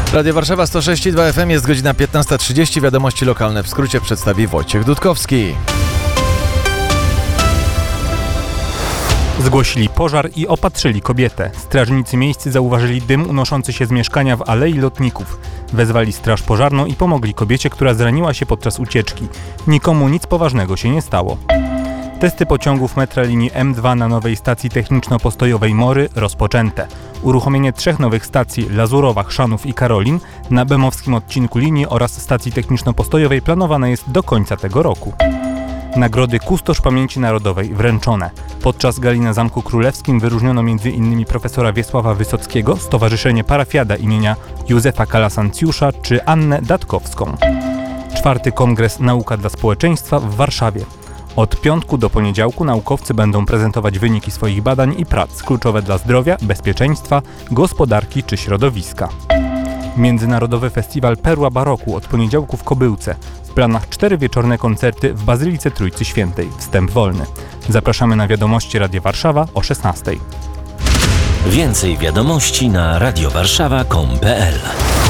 Radio Warszawa 106,2 FM, jest godzina 15:30. Wiadomości lokalne w skrócie przedstawi Wojciech Dudkowski. Zgłosili pożar i opatrzyli kobietę. Strażnicy miejscy zauważyli dym unoszący się z mieszkania w Alei Lotników. Wezwali straż pożarną i pomogli kobiecie, która zraniła się podczas ucieczki. Nikomu nic poważnego się nie stało. Testy pociągów metra linii M2 na nowej stacji techniczno-postojowej Mory rozpoczęte. Uruchomienie 3 nowych stacji Lazurowa, Chrzanów i Karolin na bemowskim odcinku linii oraz stacji techniczno-postojowej planowane jest do końca tego roku. Nagrody Kustosz Pamięci Narodowej wręczone. Podczas gali na Zamku Królewskim wyróżniono m.in. profesora Wiesława Wysockiego, Stowarzyszenie Parafiada imienia Józefa Kalasancjusza czy Annę Datkowską. 4. Kongres Nauka dla Społeczeństwa w Warszawie. Od piątku do poniedziałku naukowcy będą prezentować wyniki swoich badań i prac kluczowe dla zdrowia, bezpieczeństwa, gospodarki czy środowiska. Międzynarodowy Festiwal Perła Baroku od poniedziałku w Kobyłce. W planach 4 wieczorne koncerty w Bazylice Trójcy Świętej. Wstęp wolny. Zapraszamy na wiadomości Radia Warszawa o 16:00. Więcej wiadomości na radiowarszawa.com.pl